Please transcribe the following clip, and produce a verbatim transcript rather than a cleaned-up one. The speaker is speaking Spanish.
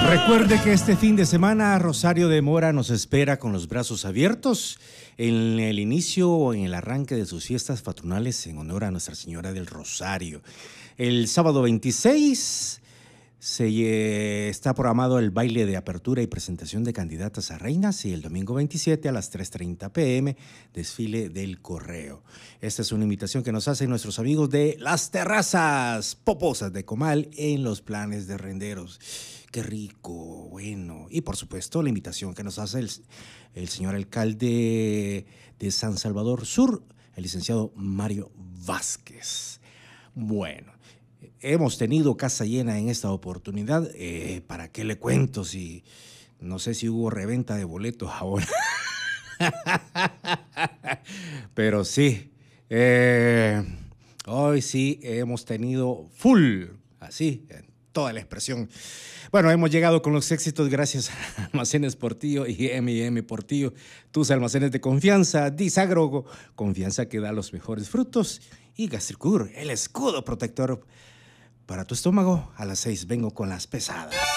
Recuerde que este fin de semana Rosario de Mora nos espera con los brazos abiertos en el inicio o en el arranque de sus fiestas patronales en honor a Nuestra Señora del Rosario. El sábado veintiséis se, eh, está programado el baile de apertura y presentación de candidatas a reinas y el domingo veintisiete a las tres treinta pm desfile del correo. Esta es una invitación que nos hacen nuestros amigos de Las Terrazas Poposas de Comal en los planes de Renderos. Qué rico, bueno. Y por supuesto la invitación que nos hace el, el señor alcalde de San Salvador Sur, el licenciado Mario Vázquez. Bueno, hemos tenido casa llena en esta oportunidad. Eh, ¿Para qué le cuento si no sé si hubo reventa de boletos ahora? Pero sí, eh, hoy sí hemos tenido full, así, en toda la expresión. Bueno, hemos llegado con los éxitos gracias a Almacenes Portillo y eme y eme Portillo, tus almacenes de confianza, Disagrogo, confianza que da los mejores frutos, y Gastricur, el escudo protector para tu estómago. A las seis vengo con las pesadas.